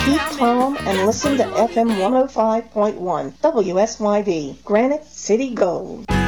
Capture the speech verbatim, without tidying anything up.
Keep calm and listen to F M one oh five point one W S Y D, Granite City Gold.